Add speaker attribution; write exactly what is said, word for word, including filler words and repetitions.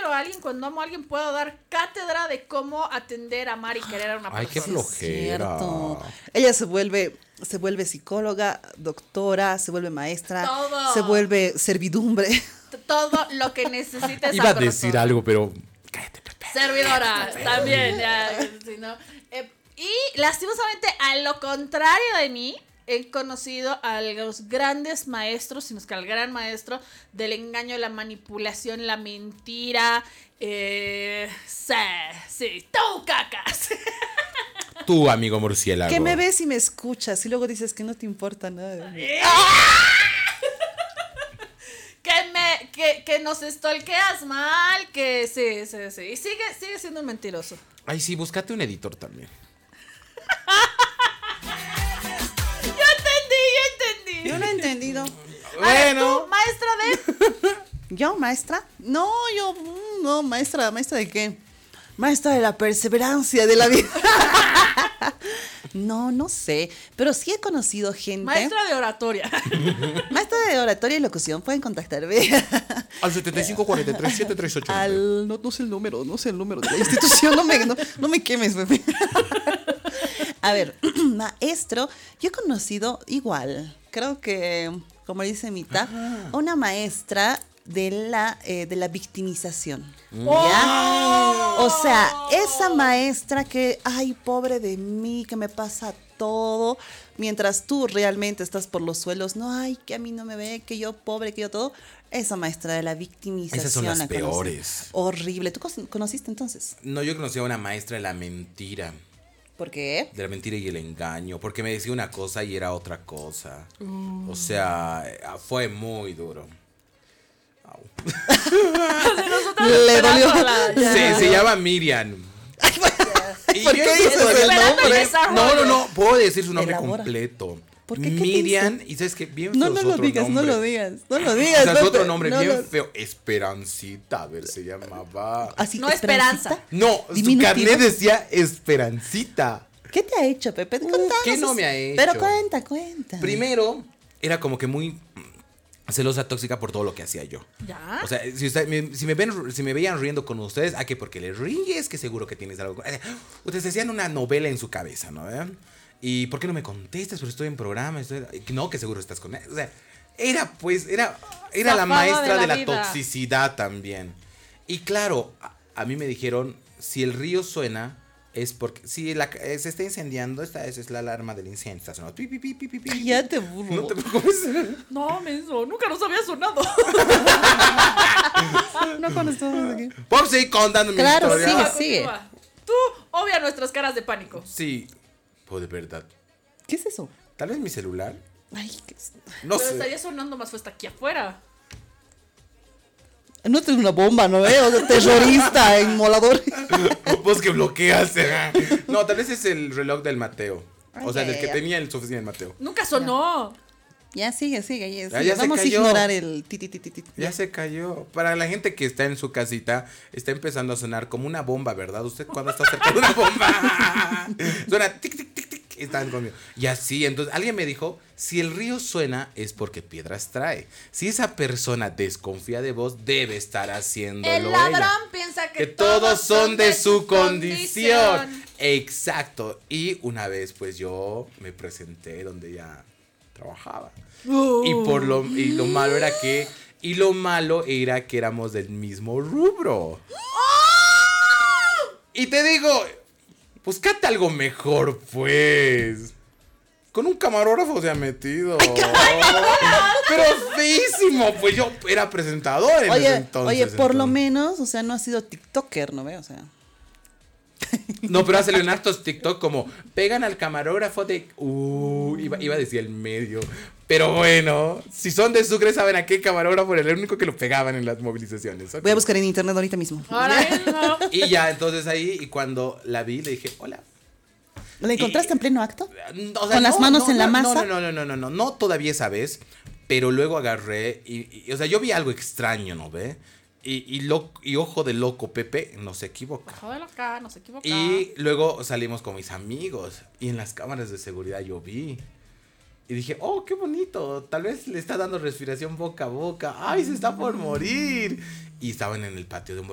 Speaker 1: quiero a alguien, cuando amo a alguien, puedo dar cátedra de cómo atender, amar y querer a una
Speaker 2: Ay, qué
Speaker 1: persona.
Speaker 2: flojera.
Speaker 3: Cierto. Ella se vuelve, se vuelve psicóloga, doctora, se vuelve maestra,
Speaker 1: Todo.
Speaker 3: se vuelve servidumbre.
Speaker 1: Todo lo que necesites.
Speaker 2: Iba a decir algo, pero cállate, Pepe.
Speaker 1: Servidora, también. Ya, sí, ¿no? Eh, y lastimosamente, a lo contrario de mí, he conocido a los grandes maestros, sino que al gran maestro del engaño, la manipulación, la mentira. Eh, sí, sí, tú cacas.
Speaker 2: Tú, amigo murciélago.
Speaker 3: Que me ves y me escuchas y luego dices que no te importa nada de mí.
Speaker 1: Que me, que, que nos stalkeas mal, que sí, sí, sí. Y sigue, sigue siendo un mentiroso.
Speaker 2: Ay, sí, búscate un editor también.
Speaker 1: Yo entendí, yo entendí.
Speaker 3: Yo no he entendido.
Speaker 1: A ver,
Speaker 2: Bueno.
Speaker 1: tú, maestra de...
Speaker 3: ¿Yo, maestra? No, yo, mm, no, maestra, ¿maestra de qué? Maestra de la perseverancia de la vida. No, no sé, pero sí he conocido gente.
Speaker 1: Maestra de oratoria.
Speaker 3: Maestra de oratoria y locución, pueden contactarme.
Speaker 2: Al setenta y cinco cuarenta y tres setenta y tres ochenta.
Speaker 3: Al, no, no sé el número, no sé el número de la institución, no me, no, no me quemes, Pepe. A ver, maestro, yo he conocido igual, creo que, como dice Mita, una maestra de la, eh, de la victimización. ¿Ya? O sea, esa maestra que, ay, pobre de mí, que me pasa todo, mientras tú realmente estás por los suelos, no, ay, que a mí no me ve, que yo pobre, que yo todo. Esa maestra de la victimización.
Speaker 2: Esas son las
Speaker 3: la conocí.
Speaker 2: peores.
Speaker 3: Horrible. ¿Tú conociste entonces?
Speaker 2: No, yo conocí a una maestra de la mentira.
Speaker 3: ¿Por qué?
Speaker 2: De la mentira y el engaño. Porque me decía una cosa y era otra cosa. Mm. O sea, fue muy duro. Au.
Speaker 3: Le dolió.
Speaker 2: Se, se llama Miriam.
Speaker 3: Ay, ¿por qué dices el nombre?
Speaker 2: No, no, no. Puedo decir su nombre
Speaker 3: Elabora.
Speaker 2: completo.
Speaker 3: ¿Por qué? ¿Qué
Speaker 2: Miriam, y sabes que bien feo.
Speaker 3: No, no
Speaker 2: es
Speaker 3: lo
Speaker 2: otro
Speaker 3: digas,
Speaker 2: nombre.
Speaker 3: no lo digas, no lo digas.
Speaker 2: O sea, es
Speaker 3: Pepe,
Speaker 2: otro nombre
Speaker 3: no
Speaker 2: bien
Speaker 3: lo-
Speaker 2: feo. Esperancita, a ver, se llamaba.
Speaker 3: Así,
Speaker 1: No, Esperanza.
Speaker 2: No, su
Speaker 3: Diminutivo.
Speaker 2: carnet decía Esperancita.
Speaker 3: ¿Qué te ha hecho, Pepe?
Speaker 2: Uh,
Speaker 3: Contanos.
Speaker 2: ¿qué no me ha hecho?
Speaker 3: Pero cuenta, cuenta.
Speaker 2: Primero, era como que muy mm, celosa, tóxica por todo lo que hacía yo.
Speaker 1: ¿Ya?
Speaker 2: O sea, si, usted, me, si, me ven, si me veían riendo con ustedes, ¿a qué? Porque le ríes, que seguro que tienes algo. Eh, Ustedes hacían una novela en su cabeza, ¿no? ¿Eh? ¿Y por qué no me contestas? Pero estoy en programa. Estoy... No, que seguro estás con él. O sea, era pues, era, era la
Speaker 1: Zafada
Speaker 2: maestra
Speaker 1: de la
Speaker 2: de la
Speaker 1: vida.
Speaker 2: toxicidad también. Y claro, a, a mí me dijeron, si el río suena, es porque, si la, eh, se está incendiando, esta es, es la alarma del incendio. Está sonando. Pi, pi, pi, pi, pi, pi.
Speaker 3: Cállate, burro.
Speaker 2: No te preocupes.
Speaker 1: No, menso, nunca nos había sonado.
Speaker 3: No cuando estamos aquí.
Speaker 2: Vamos a seguir contando mi
Speaker 3: Claro,
Speaker 2: historia.
Speaker 3: sigue,
Speaker 1: Continúa,
Speaker 3: sigue.
Speaker 1: continúa. Tú obvia nuestras caras de pánico.
Speaker 2: Sí, pues de verdad.
Speaker 3: ¿Qué es eso?
Speaker 2: Tal vez mi celular.
Speaker 3: Ay, ¿qué es?
Speaker 2: No
Speaker 1: Pero
Speaker 2: sé.
Speaker 1: estaría sonando más fuerte aquí afuera.
Speaker 3: No es una bomba, ¿no? ¿Eh? O sea, terrorista, inmolador.
Speaker 2: Vos que bloqueas. eh. No, tal vez es el reloj del Mateo. O sea,
Speaker 3: Ay,
Speaker 2: del que
Speaker 3: ya.
Speaker 2: tenía en su oficina el Mateo.
Speaker 1: Nunca sonó.
Speaker 3: Ya, sigue, sigue. Ya,
Speaker 2: Ya,
Speaker 3: sigue.
Speaker 2: ya se
Speaker 3: Vamos a
Speaker 2: cayó.
Speaker 3: ignorar el ti, ti, ti, ti, ti.
Speaker 2: Ya se cayó. Para la gente que está en su casita, está empezando a sonar como una bomba, ¿verdad? Usted cuando está cerca de una bomba. Suena tic, tic, tic, tic. Están conmigo. Y así, entonces, alguien me dijo, si el río suena es porque piedras trae. Si esa persona desconfía de vos, debe estar haciéndolo
Speaker 1: El ladrón
Speaker 2: ella.
Speaker 1: piensa que,
Speaker 2: Que todos son de su condición. Exacto. Y una vez, pues yo me presenté donde ella trabajaba. Y por lo y lo malo era que y lo malo era que éramos del mismo rubro. Y te digo, buscate algo mejor, pues. Con un camarógrafo se ha metido. Pero feísimo, pues yo era presentador en ese
Speaker 3: Oye,
Speaker 2: entonces.
Speaker 3: oye, por lo
Speaker 2: entonces.
Speaker 3: menos, o sea, no ha sido TikToker, ¿no ve? O sea.
Speaker 2: No, pero hacen hartos TikTok como pegan al camarógrafo de. Uh, iba, iba a decir el medio. Pero bueno, si son de Sucre, saben a qué camarógrafo era el único que lo pegaban en las movilizaciones. ¿ok?
Speaker 3: Voy a buscar en internet ahorita mismo.
Speaker 1: Ahora mismo.
Speaker 2: Y ya, entonces ahí, y cuando la vi, le dije, hola.
Speaker 3: ¿La encontraste
Speaker 2: Y-
Speaker 3: en pleno acto?
Speaker 2: O sea,
Speaker 3: ¿Con las manos en la
Speaker 2: no,
Speaker 3: masa?
Speaker 2: No, no, no, no, no, no, no todavía esa vez, pero luego agarré y, y, o sea, yo vi algo extraño, ¿no ve? Y, y, lo, y ojo de loco, Pepe, no se equivoca.
Speaker 1: Joder, acá, no se equivoca.
Speaker 2: Y luego salimos con mis amigos y en las cámaras de seguridad yo vi. Y dije, oh, qué bonito, tal vez le está dando respiración boca a boca. Ay, se está por morir. Y estaban en el patio de un